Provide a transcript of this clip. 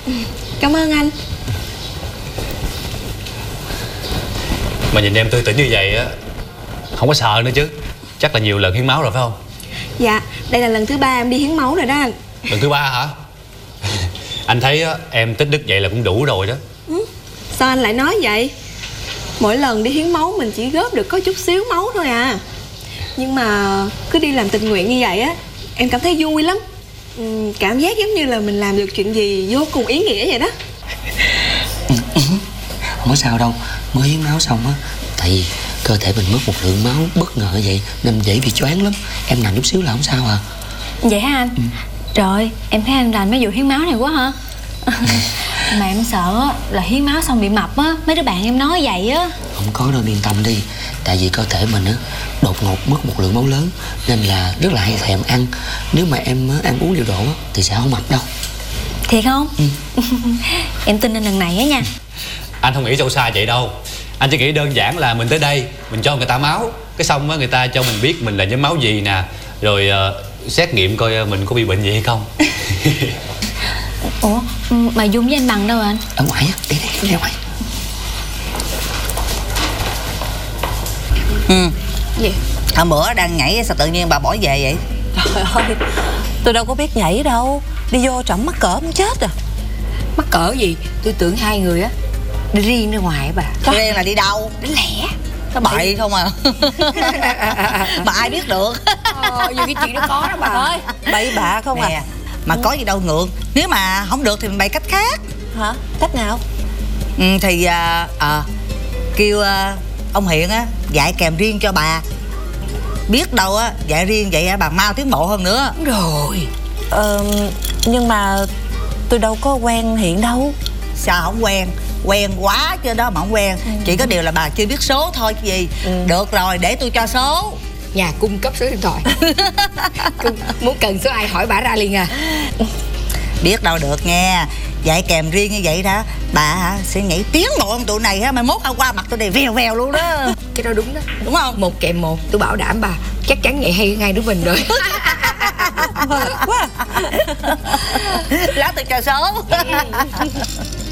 Cảm ơn anh. Mà nhìn em tươi tỉnh như vậy á, không có sợ nữa chứ? Chắc là nhiều lần hiến máu rồi phải không? Dạ, đây là lần thứ 3 em đi hiến máu rồi đó anh. Lần thứ 3 hả? Anh thấy á, em tích đức vậy là cũng đủ rồi đó. Sao anh lại nói vậy? Mỗi lần đi hiến máu mình chỉ góp được có chút xíu máu thôi à. Nhưng mà cứ đi làm tình nguyện như vậy á, em cảm thấy vui lắm. Cảm giác giống như là mình làm được chuyện gì vô cùng ý nghĩa vậy đó. Không có sao đâu. Mới hiến máu xong á, tại vì cơ thể mình mất một lượng máu bất ngờ vậy nên dễ bị choáng lắm. Em nằm chút xíu là không sao à. Vậy hả anh? Trời, em thấy anh làm mấy vụ hiến máu này quá hả? Mà em sợ là hiến máu xong bị mập á. Mấy đứa bạn em nói vậy á. Không có đâu, yên tâm đi. Tại vì cơ thể mình á đột ngột mất một lượng máu lớn nên là rất là hay thèm ăn. Nếu mà em ăn uống điều độ á thì sẽ không mập đâu. Thiệt không? Em tin anh lần này á nha. Anh không nghĩ sâu xa vậy đâu. Anh chỉ nghĩ đơn giản là mình tới đây, mình cho người ta máu, cái xong á người ta cho mình biết mình là nhóm máu gì nè, rồi xét nghiệm coi mình có bị bệnh gì hay không. Ủa, mà Dung với anh Bằng đâu rồi anh? Ở ngoài á, đi đi, ra ngoài. Gì? Hôm bữa đang nhảy sao tự nhiên bà bỏ về vậy? Trời ơi, tôi đâu có biết nhảy đâu. Đi vô trọng mắc cỡ muốn chết à. Mắc cỡ gì? Tôi tưởng hai người á đi riêng ra ngoài bà. Riêng là đi đâu? Đến lẻ. Nó bậy không à. Mà ai biết được. Nhiều cái chuyện đó có đó bà ơi. Bậy bạ không nè, à. mà có gì đâu ngượng. Nếu mà không được thì mình bày cách khác. Hả? Cách nào? Thì kêu ông Hiện á dạy kèm riêng cho bà. Biết đâu á dạy riêng vậy bà mau tiến bộ hơn nữa. Đúng rồi. Nhưng mà tôi đâu có quen Hiện đâu. Sao không quen? Quen quá chứ đó mà không quen. Chỉ có điều là bà chưa biết số thôi chứ gì. Được rồi, để tôi cho số. Nhà cung cấp số điện thoại. Muốn cần số ai hỏi bà ra liền à. Biết đâu được nghe. Dạy kèm riêng như vậy đó bà sẽ nhảy tiến bộ ông tụi này ha. Mai mốt qua mặt tụi này vèo vèo luôn đó. Cái đó đúng đó. Đúng không? 1 kèm 1. Tôi bảo đảm bà chắc chắn nhảy hay ngay đứa mình rồi. Quá. Lát tôi cho số.